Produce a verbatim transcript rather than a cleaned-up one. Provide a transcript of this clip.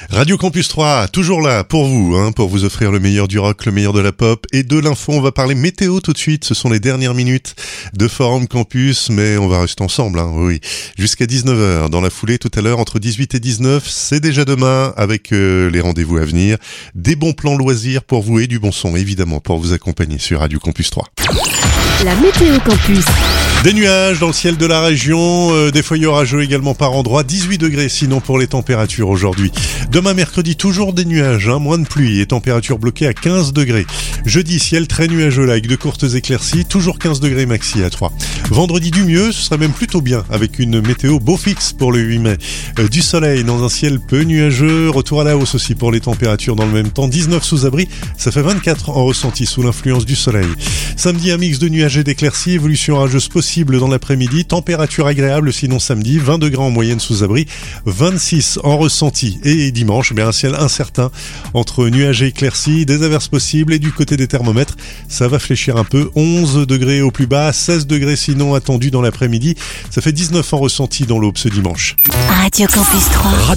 Radio Campus trois, toujours là pour vous, hein, pour vous offrir le meilleur du rock, le meilleur de la pop et de l'info. On va parler météo tout de suite, ce sont les dernières minutes de Forum Campus, mais on va rester ensemble, hein, oui, jusqu'à dix-neuf heures. Dans la foulée, tout à l'heure, entre dix-huit et dix-neuf, c'est déjà demain avec euh, les rendez-vous à venir. Des bons plans loisirs pour vous et du bon son, évidemment, pour vous accompagner sur Radio Campus trois. La météo campus. Des nuages dans le ciel de la région, euh, des foyers orageux également par endroits, dix-huit degrés sinon pour les températures aujourd'hui. Demain mercredi, toujours des nuages, hein, moins de pluie et température bloquée à quinze degrés. Jeudi, ciel très nuageux là avec de courtes éclaircies, toujours quinze degrés maxi à Troyes. Vendredi du mieux, ce serait même plutôt bien avec une météo beau fixe pour le huit mai. Euh, du soleil dans un ciel peu nuageux, retour à la hausse aussi pour les températures dans le même temps, dix-neuf sous abri, ça fait vingt-quatre en ressenti sous l'influence du soleil. Samedi, un mix de nuages et d'éclaircies, évolution orageuse possible dans l'après-midi, température agréable sinon samedi, vingt degrés en moyenne sous abri, vingt-six en ressenti. Et dimanche, bien un ciel incertain entre nuages et éclaircies, des averses possibles et du côté des thermomètres, ça va fléchir un peu, onze degrés au plus bas, seize degrés sinon attendus dans l'après-midi, ça fait dix-neuf en ressenti dans l'aube ce dimanche. Radio Campus trois.